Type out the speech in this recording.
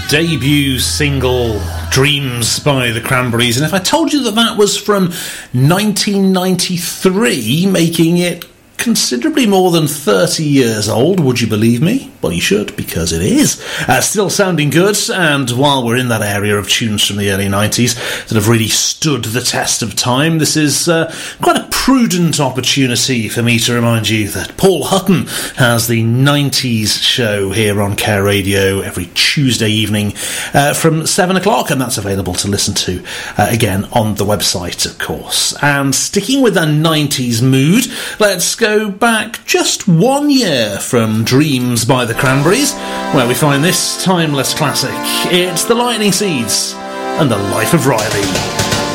debut single, Dreams by the Cranberries, and if I told you that that was from 1993, making it considerably more than 30 years old, would you believe me? Well, you should, because it is. Still sounding good, and while we're in that area of tunes from the early 90s that have really stood the test of time, this is quite a prudent opportunity for me to remind you that Paul Hutton has the 90s show here on Care Radio every Tuesday evening from 7 o'clock, and that's available to listen to again on the website, of course. And sticking with a 90s mood, let's go back just 1 year from Dreams by the Cranberries, where we find this timeless classic. It's the Lightning Seeds and the Life of Riley.